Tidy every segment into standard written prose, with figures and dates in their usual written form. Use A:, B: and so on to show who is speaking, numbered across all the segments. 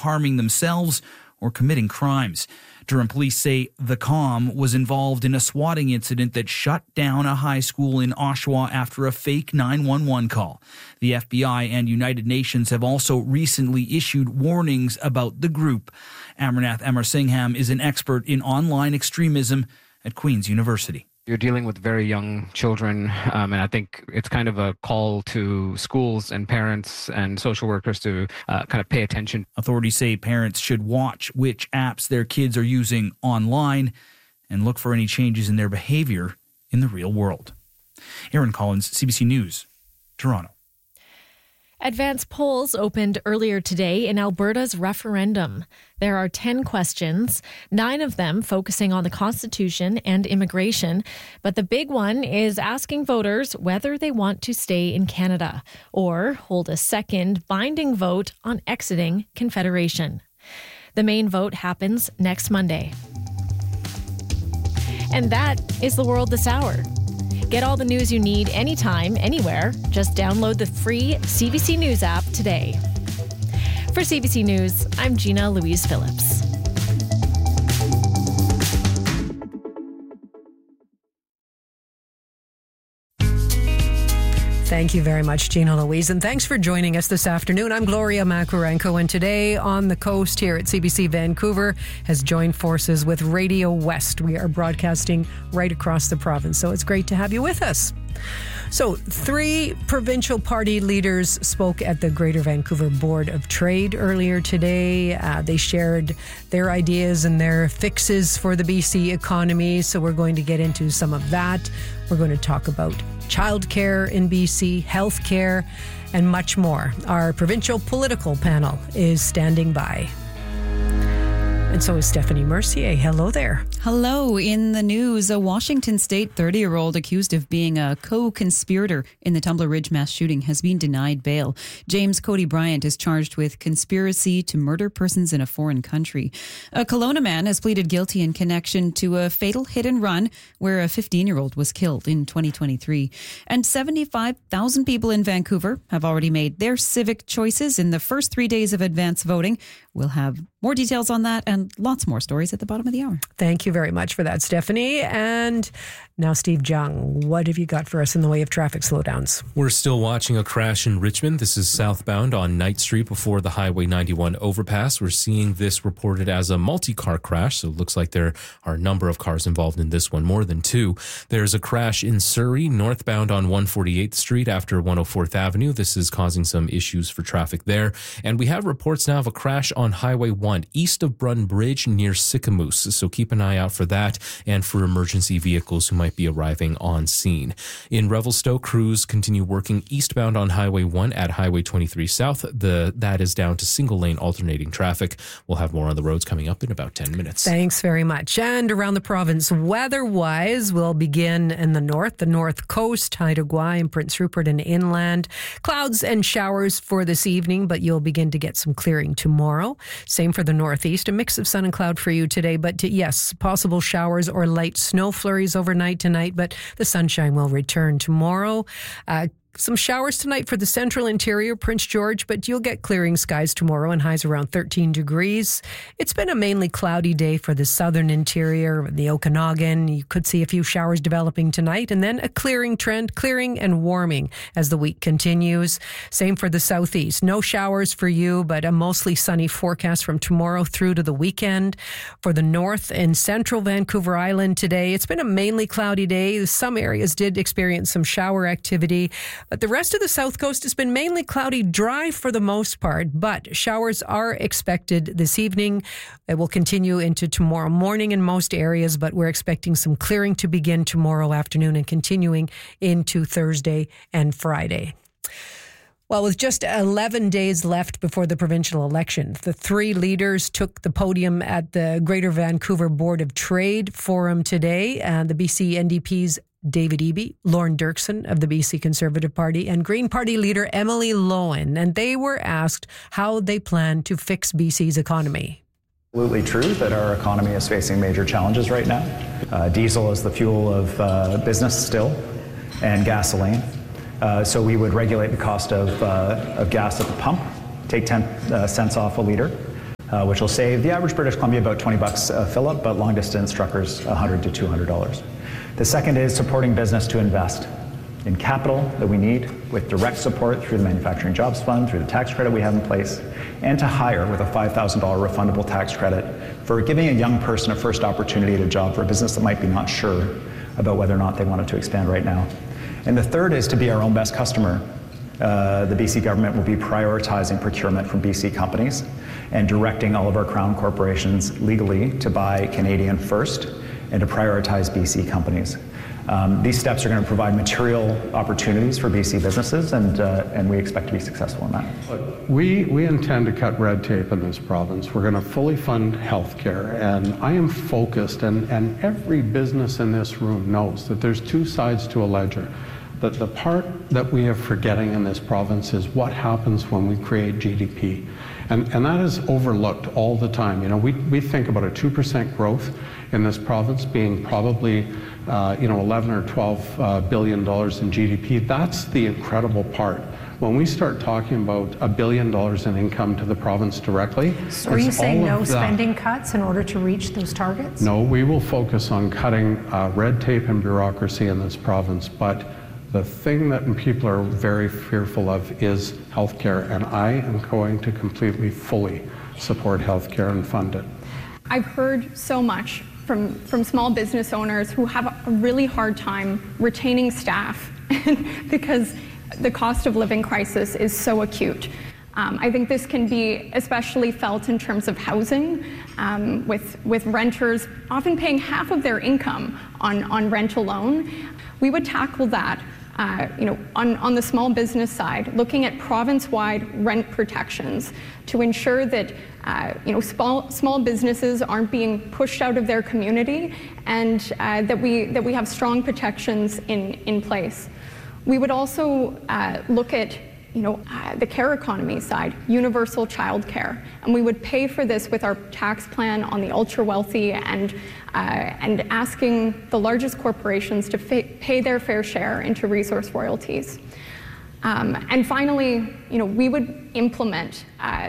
A: harming themselves or committing crimes. Durham police say the COM was involved in a swatting incident that shut down a high school in Oshawa after a fake 911 call. The FBI and United Nations have also recently issued warnings about the group. Amarnath Amarsingham is an expert in online extremism at Queen's University.
B: You're dealing with very young children, and I think it's kind of a call to schools and parents and social workers to kind of pay attention.
A: Authorities say parents should watch which apps their kids are using online and look for any changes in their behavior in the real world. Aaron Collins, CBC News, Toronto.
C: Advanced polls opened earlier today in Alberta's referendum. There are 10 questions, 9 of them focusing on the Constitution and immigration. But the big one is asking voters whether they want to stay in Canada or hold a second binding vote on exiting Confederation. The main vote happens next Monday. And that is the world this hour. Get all the news you need anytime, anywhere. Just download the free CBC News app today. For CBC News, I'm Gina Louise Phillips.
D: Thank you very much, Gina Louise, and thanks for joining us this afternoon. I'm Gloria Makarenko, and today on the coast here at CBC Vancouver has joined forces with Radio West. We are broadcasting right across the province, so it's great to have you with us. So, 3 provincial party leaders spoke at the Greater Vancouver Board of Trade earlier today. They shared their ideas and their fixes for the BC economy, so we're going to get into some of that. We're going to talk about childcare in BC, healthcare, and much more. Our provincial political panel is standing by. And so is Stephanie Mercier. Hello there.
E: Hello. In the news, a Washington State 30-year-old accused of being a co-conspirator in the Tumbler Ridge mass shooting has been denied bail. James Cody Bryant is charged with conspiracy to murder persons in a foreign country. A Kelowna man has pleaded guilty in connection to a fatal hit and run where a 15-year-old was killed in 2023. And 75,000 people in Vancouver have already made their civic choices in the first 3 days of advance voting. We'll have more details on that and lots more stories at the bottom of the hour.
D: Thank you very much for that, Stephanie. And now, Steve Jung, what have you got for us in the way of traffic slowdowns?
F: We're still watching a crash in Richmond. This is southbound on Knight Street before the Highway 91 overpass. We're seeing this reported as a multi-car crash, so it looks like there are a number of cars involved in this one, more than 2. There's a crash in Surrey, northbound on 148th Street after 104th Avenue. This is causing some issues for traffic there. And we have reports now of a crash on Highway 1 east of Brun Bridge near Sicamous, so keep an eye out for that and for emergency vehicles who might be arriving on scene. In Revelstoke, crews continue working eastbound on Highway 1 at Highway 23 South. That is down to single-lane alternating traffic. We'll have more on the roads coming up in about 10 minutes.
D: Thanks very much. And around the province, weather-wise, we'll begin in the north coast, Haida Gwaii and Prince Rupert and inland. Clouds and showers for this evening, but you'll begin to get some clearing tomorrow. Same for the northeast, a mix of sun and cloud for you today, but yes, possible showers or light snow flurries overnight tonight, but the sunshine will return tomorrow. Some showers tonight for the central interior, Prince George, but you'll get clearing skies tomorrow and highs around 13 degrees. It's been a mainly cloudy day for the southern interior, the Okanagan. You could see a few showers developing tonight, and then a clearing trend, clearing and warming as the week continues. Same for the southeast. No showers for you, but a mostly sunny forecast from tomorrow through to the weekend. For the north and central Vancouver Island today, it's been a mainly cloudy day. Some areas did experience some shower activity, but the rest of the south coast has been mainly cloudy, dry for the most part, but showers are expected this evening. It will continue into tomorrow morning in most areas, but we're expecting some clearing to begin tomorrow afternoon and continuing into Thursday and Friday. Well, with just 11 days left before the provincial election, the 3 leaders took the podium at the Greater Vancouver Board of Trade Forum today. The BC NDP's David Eby, Lorne Dirksen of the BC Conservative Party, and Green Party leader Emily Lowen. And they were asked how they plan to fix BC's economy.
G: Absolutely true that our economy is facing major challenges right now. Diesel is the fuel of business still, and gasoline. So we would regulate the cost of gas at the pump, take 10 cents off a litre. which will save the average British Columbia about $20 a fill-up, but long-distance truckers $100 to $200. The second is supporting business to invest in capital that we need with direct support through the Manufacturing Jobs Fund, through the tax credit we have in place, and to hire with a $5,000 refundable tax credit for giving a young person a first opportunity at a job for a business that might be not sure about whether or not they wanted to expand right now. And the third is to be our own best customer. The BC government will be prioritizing procurement from BC companies and directing all of our Crown corporations legally to buy Canadian first and to prioritize BC companies. These steps are going to provide material opportunities for BC businesses, and we expect to be successful in that.
H: We intend to cut red tape in this province. We're going to fully fund healthcare, and I am focused, and every business in this room knows that there's two sides to a ledger. That the part that we are forgetting in this province is what happens when we create GDP. And that is overlooked all the time. You know, we think about a 2% growth in this province being probably 11 or 12 billion dollars in GDP. That's the incredible part. When we start talking about $1 billion in income to the province directly,
I: so are you saying no spending cuts in order to reach those targets?
H: No, we will focus on cutting red tape and bureaucracy in this province. But the thing that people are very fearful of is healthcare, and I am going to completely, fully support healthcare and fund it.
J: I've heard so much from small business owners who have a really hard time retaining staff because the cost of living crisis is so acute. I think this can be especially felt in terms of housing, with renters often paying half of their income on rent alone. We would tackle that on the small business side, looking at province-wide rent protections to ensure that small businesses aren't being pushed out of their community, and that we have strong protections in place. We would also look at the care economy side, universal child care, and we would pay for this with our tax plan on the ultra wealthy, and asking the largest corporations to pay their fair share into resource royalties. And finally, we would implement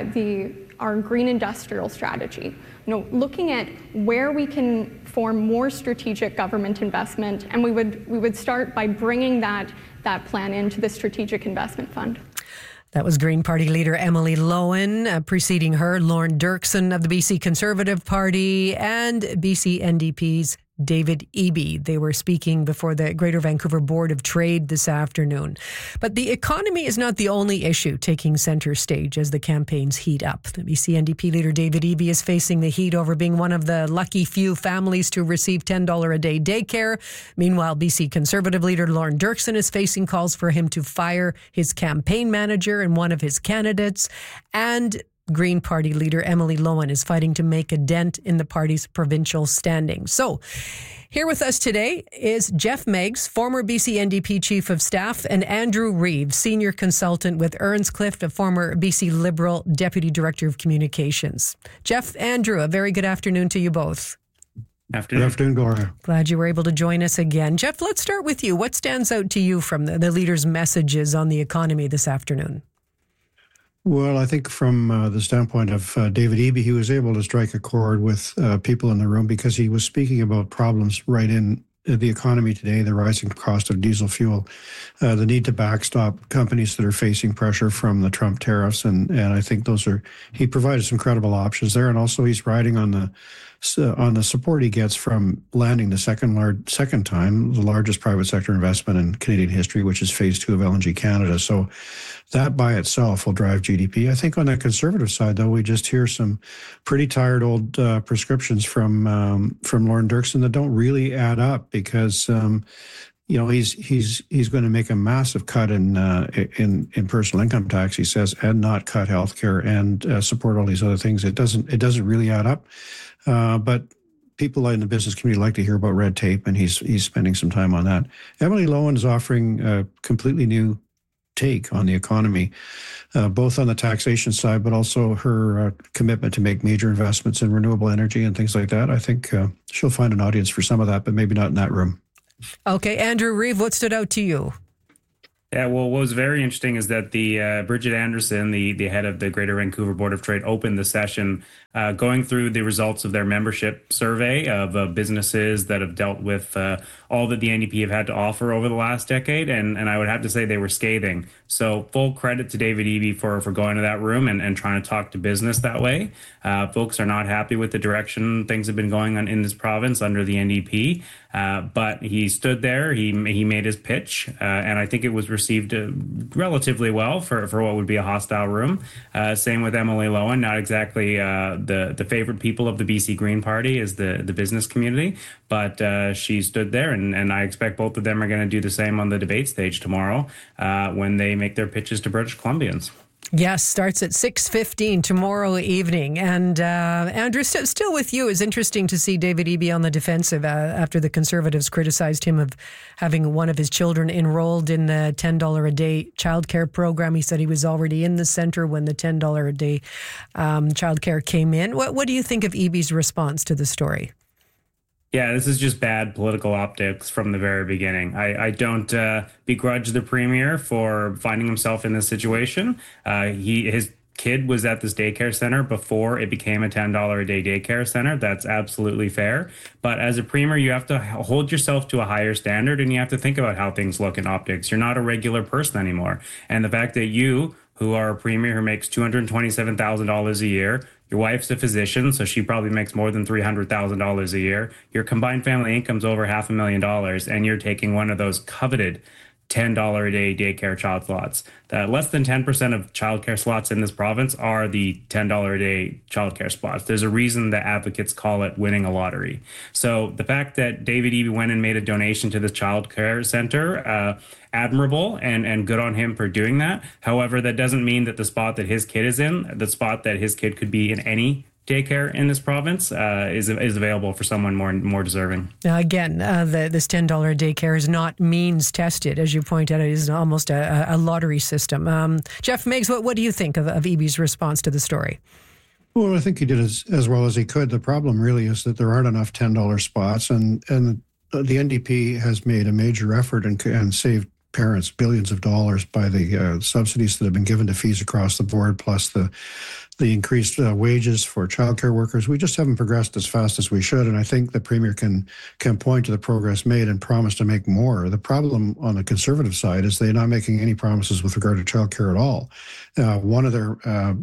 J: our green industrial strategy. Looking at where we can form more strategic government investment, and we would start by bringing that plan into the Strategic Investment Fund.
D: That was Green Party leader Emily Lowen. Preceding her, Lorne Dirksen of the BC Conservative Party, and BC NDP's David Eby. They were speaking before the Greater Vancouver Board of Trade this afternoon. But the economy is not the only issue taking center stage as the campaigns heat up. The BC NDP leader David Eby is facing the heat over being one of the lucky few families to receive $10 a day daycare. Meanwhile, BC Conservative leader Lorne Dirksen is facing calls for him to fire his campaign manager and one of his candidates. And Green Party leader Emily Lowen is fighting to make a dent in the party's provincial standing. So, here with us today is Jeff Meigs, former BC NDP Chief of Staff, and Andrew Reeves, Senior Consultant with Earnscliffe, a former BC Liberal Deputy Director of Communications. Jeff, Andrew, a very good afternoon to you both.
K: Afternoon. Good afternoon, Gloria.
D: Glad you were able to join us again. Jeff, let's start with you. What stands out to you from the leader's messages on the economy this afternoon?
K: Well, I think from the standpoint of David Eby, he was able to strike a chord with people in the room because he was speaking about problems right in the economy today, the rising cost of diesel fuel, the need to backstop companies that are facing pressure from the Trump tariffs. And I think he provided some credible options there. And also he's riding on the support he gets from landing the second time, the largest private sector investment in Canadian history, which is phase 2 of LNG Canada. So that by itself will drive GDP. I think on the Conservative side, though, we just hear some pretty tired old prescriptions from Lorne Dirksen that don't really add up because he's going to make a massive cut in personal income tax, he says, and not cut healthcare and support all these other things. It doesn't really add up. But people in the business community like to hear about red tape, and he's spending some time on that. Emily Lowen is offering a completely new take on the economy, both on the taxation side, but also her commitment to make major investments in renewable energy and things like that. I think she'll find an audience for some of that, but maybe not in that room.
D: Okay, Andrew Reeve, what stood out to you?
L: Yeah, well, what was very interesting is that the Bridget Anderson, the head of the Greater Vancouver Board of Trade, opened the session going through the results of their membership survey of businesses that have dealt with all that the NDP have had to offer over the last decade, and I would have to say they were scathing. So full credit to David Eby for going to that room and trying to talk to business that way. Folks are not happy with the direction things have been going on in this province under the NDP, but he stood there, he made his pitch, and I think it was received relatively well for what would be a hostile room. Same with Emily Lowen, not exactly the favorite people of the BC Green Party is the business community, but she stood there, and I expect both of them are going to do the same on the debate stage tomorrow when they make their pitches to British Columbians.
D: Yes, starts at 6:15 tomorrow evening. And Andrew, still with you, it's interesting to see David Eby on the defensive after the Conservatives criticized him of having one of his children enrolled in the $10 a day childcare program. He said he was already in the centre when the $10 a day childcare came in. What do you think of Eby's response to the story?
L: Yeah, this is just bad political optics from the very beginning. I don't begrudge the premier for finding himself in this situation. His kid was at this daycare center before it became a $10 a day daycare center. That's absolutely fair. But as a premier, you have to hold yourself to a higher standard, and you have to think about how things look in optics. You're not a regular person anymore. And the fact that you, who are a premier who makes $227,000 a year, your wife's a physician, so she probably makes more than $300,000 a year. Your combined family income's over $500,000, and you're taking one of those coveted $10 a day daycare child slots. Less than 10% of childcare slots in this province are the $10 a day childcare spots. There's a reason that advocates call it winning a lottery. So the fact that David Eby went and made a donation to the childcare center, admirable and good on him for doing that. However, that doesn't mean that the spot that his kid is in, the spot that his kid could be in any daycare in this province is available for someone more deserving.
D: Again, this $10 daycare is not means tested, as you point out. It is almost a lottery system. Jeff Meigs, what do you think of Eby's response to the story?
K: Well, I think he did as well as he could. The problem really is that there aren't enough $10 spots, and the NDP has made a major effort and saved parents billions of dollars by the subsidies that have been given to fees across the board, plus the increased wages for childcare workers. We just haven't progressed as fast as we should, and I think the Premier can point to the progress made and promise to make more. The problem on the Conservative side is they're not making any promises with regard to childcare at all. One of their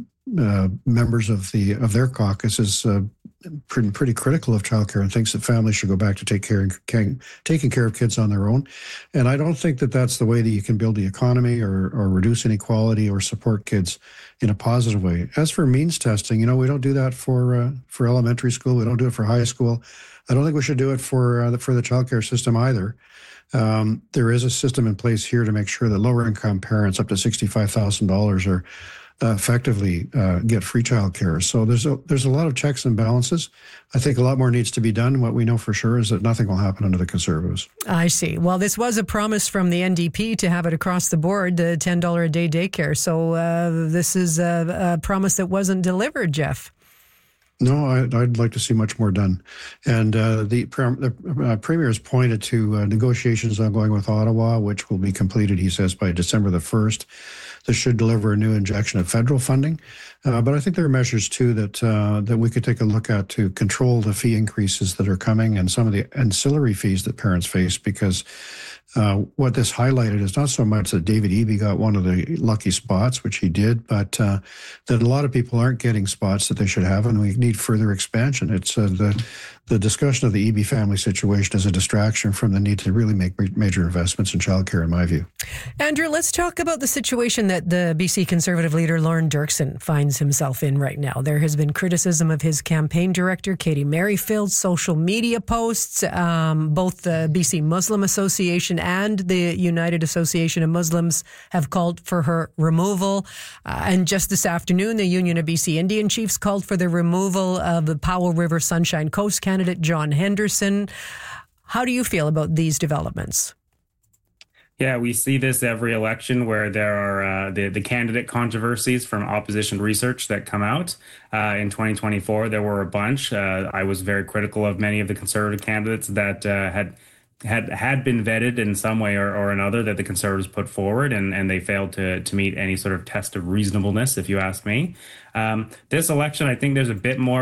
K: members of their caucus is pretty critical of childcare and thinks that families should go back to taking care of kids on their own. And I don't think that that's the way that you can build the economy or reduce inequality or support kids in a positive way. As for means testing, we don't do that for elementary school. We don't do it for high school. I don't think we should do it for the childcare system either. There is a system in place here to make sure that lower income parents up to $65,000 are effectively get free childcare. So there's a lot of checks and balances. I think a lot more needs to be done. What we know for sure is that nothing will happen under the Conservatives.
D: I see. Well, this was a promise from the NDP to have it across the board, the $10 a day daycare. So this is a promise that wasn't delivered, Jeff.
K: No, I'd like to see much more done. And the Premier has pointed to negotiations ongoing with Ottawa, which will be completed, he says, by December the 1st. This should deliver a new injection of federal funding. But I think there are measures, too, that we could take a look at to control the fee increases that are coming and some of the ancillary fees that parents face, because what this highlighted is not so much that David Eby got one of the lucky spots, which he did, but that a lot of people aren't getting spots that they should have, and we need further expansion. It's the discussion of the Eby family situation is a distraction from the need to really make major investments in childcare, in my view.
D: Andrew, let's talk about the situation that the BC Conservative leader, Lorne Dirksen, finds himself in right now. There has been criticism of his campaign director, Katie Merrifield's social media posts. Both the BC Muslim Association and the United Association of Muslims have called for her removal. And just this afternoon, the Union of BC Indian Chiefs called for the removal of the Powell River Sunshine Coast candidate John Henderson. How do you feel about these developments?
L: Yeah, we see this every election where there are the candidate controversies from opposition research that come out. In 2024, there were a bunch. I was very critical of many of the Conservative candidates that had had been vetted in some way or another that the Conservatives put forward, and they failed to meet any sort of test of reasonableness, if you ask me. This election, I think there's a bit more